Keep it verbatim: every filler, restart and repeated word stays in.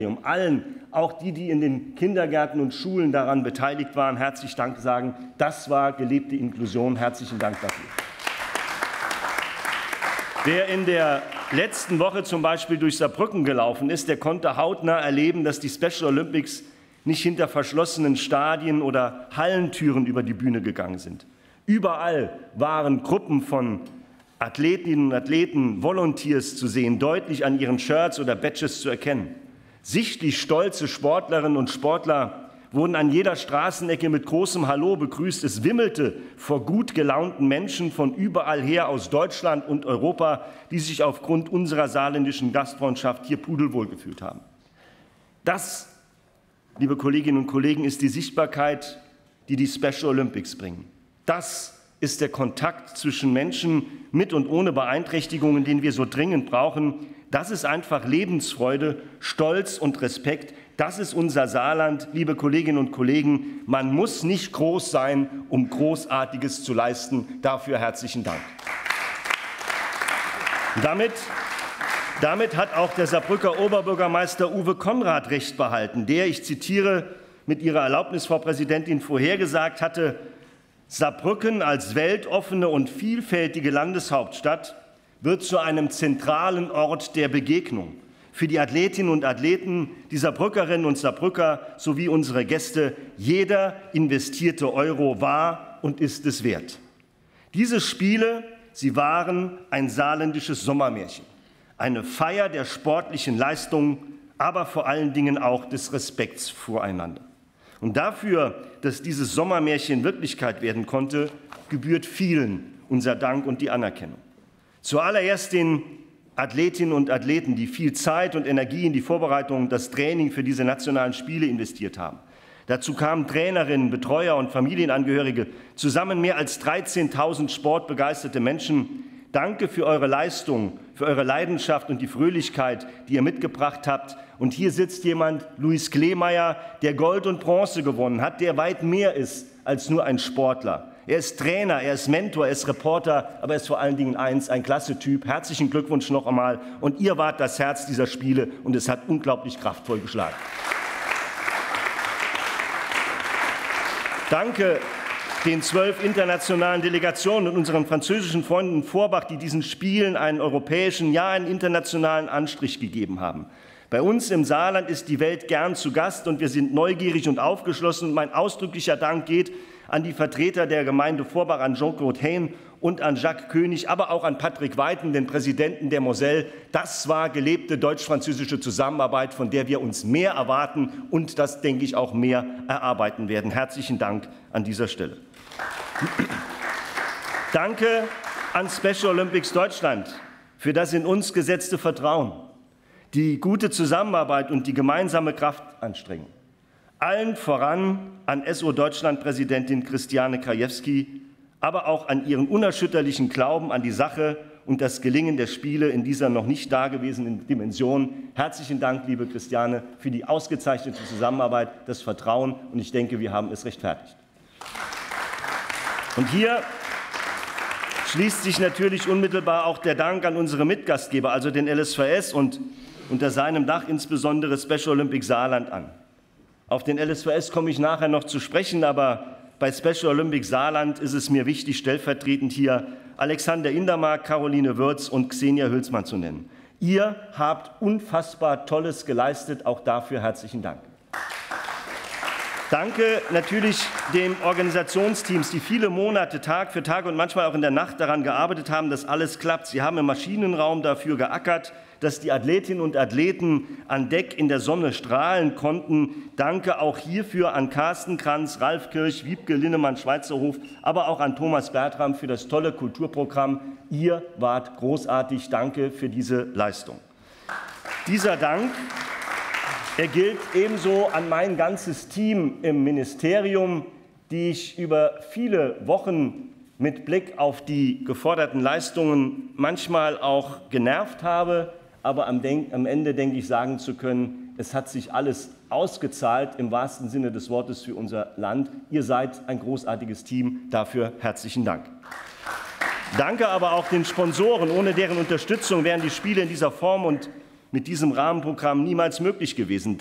allen, auch die, die in den Kindergärten und Schulen daran beteiligt waren, herzlich Dank sagen. Das war gelebte Inklusion. Herzlichen Dank dafür. Wer in der letzten Woche zum Beispiel durch Saarbrücken gelaufen ist, der konnte hautnah erleben, dass die Special Olympics nicht hinter verschlossenen Stadien oder Hallentüren über die Bühne gegangen sind. Überall waren Gruppen von Athletinnen und Athleten, Volunteers zu sehen, deutlich an ihren Shirts oder Badges zu erkennen. Sichtlich stolze Sportlerinnen und Sportler wurden an jeder Straßenecke mit großem Hallo begrüßt. Es wimmelte vor gut gelaunten Menschen von überall her aus Deutschland und Europa, die sich aufgrund unserer saarländischen Gastfreundschaft hier pudelwohl gefühlt haben. Das, liebe Kolleginnen und Kollegen, ist die Sichtbarkeit, die die Special Olympics bringen. Das ist der Kontakt zwischen Menschen mit und ohne Beeinträchtigungen, den wir so dringend brauchen. Das ist einfach Lebensfreude, Stolz und Respekt. Das ist unser Saarland, liebe Kolleginnen und Kollegen. Man muss nicht groß sein, um Großartiges zu leisten. Dafür herzlichen Dank. Damit, damit hat auch der Saarbrücker Oberbürgermeister Uwe Konrad Recht behalten, der, ich zitiere mit Ihrer Erlaubnis, Frau Präsidentin, vorhergesagt hatte, Saarbrücken als weltoffene und vielfältige Landeshauptstadt wird zu einem zentralen Ort der Begegnung für die Athletinnen und Athleten, die Saarbrückerinnen und Saarbrücker sowie unsere Gäste. Jeder investierte Euro war und ist es wert. Diese Spiele, sie waren ein saarländisches Sommermärchen, eine Feier der sportlichen Leistungen, aber vor allen Dingen auch des Respekts voreinander. Und dafür, dass dieses Sommermärchen Wirklichkeit werden konnte, gebührt vielen unser Dank und die Anerkennung. Zuallererst den Athletinnen und Athleten, die viel Zeit und Energie in die Vorbereitung und das Training für diese nationalen Spiele investiert haben. Dazu kamen Trainerinnen, Betreuer und Familienangehörige, zusammen mehr als dreizehntausend sportbegeisterte Menschen. Danke für eure Leistung, für eure Leidenschaft und die Fröhlichkeit, die ihr mitgebracht habt. Und hier sitzt jemand, Luis Kleemeyer, der Gold und Bronze gewonnen hat, der weit mehr ist als nur ein Sportler. Er ist Trainer, er ist Mentor, er ist Reporter, aber er ist vor allen Dingen eins, ein klasse Typ. Herzlichen Glückwunsch noch einmal. Und ihr wart das Herz dieser Spiele und es hat unglaublich kraftvoll geschlagen. Danke den zwölf internationalen Delegationen und unseren französischen Freunden in Forbach, die diesen Spielen einen europäischen, ja einen internationalen Anstrich gegeben haben. Bei uns im Saarland ist die Welt gern zu Gast und wir sind neugierig und aufgeschlossen. Und mein ausdrücklicher Dank geht an die Vertreter der Gemeinde Forbach, an Jean-Claude Hain und an Jacques König, aber auch an Patrick Weiten, den Präsidenten der Moselle. Das war gelebte deutsch-französische Zusammenarbeit, von der wir uns mehr erwarten und das, denke ich, auch mehr erarbeiten werden. Herzlichen Dank an dieser Stelle. Danke an Special Olympics Deutschland für das in uns gesetzte Vertrauen, die gute Zusammenarbeit und die gemeinsame Kraftanstrengung. Allen voran an S O Deutschland-Präsidentin Christiane Krajewski, aber auch an ihren unerschütterlichen Glauben an die Sache und das Gelingen der Spiele in dieser noch nicht dagewesenen Dimension. Herzlichen Dank, liebe Christiane, für die ausgezeichnete Zusammenarbeit, das Vertrauen, und ich denke, wir haben es rechtfertigt. Und hier schließt sich natürlich unmittelbar auch der Dank an unsere Mitgastgeber, also den L S V S und unter seinem Dach insbesondere Special Olympics Saarland an. Auf den L S V S komme ich nachher noch zu sprechen, aber bei Special Olympics Saarland ist es mir wichtig, stellvertretend hier Alexander Indermark, Caroline Würz und Xenia Hülsmann zu nennen. Ihr habt unfassbar Tolles geleistet, auch dafür herzlichen Dank. Danke natürlich den Organisationsteams, die viele Monate, Tag für Tag und manchmal auch in der Nacht daran gearbeitet haben, dass alles klappt. Sie haben im Maschinenraum dafür geackert, dass die Athletinnen und Athleten an Deck in der Sonne strahlen konnten. Danke auch hierfür an Carsten Kranz, Ralf Kirch, Wiebke Linnemann, Schweizerhof, aber auch an Thomas Bertram für das tolle Kulturprogramm. Ihr wart großartig. Danke für diese Leistung. Dieser Dank Er gilt ebenso an mein ganzes Team im Ministerium, die ich über viele Wochen mit Blick auf die geforderten Leistungen manchmal auch genervt habe, aber am, Denk- am Ende, denke ich, sagen zu können, es hat sich alles ausgezahlt im wahrsten Sinne des Wortes für unser Land. Ihr seid ein großartiges Team. Dafür herzlichen Dank. Danke aber auch den Sponsoren, ohne deren Unterstützung wären die Spiele in dieser Form und mit diesem Rahmenprogramm niemals möglich gewesen.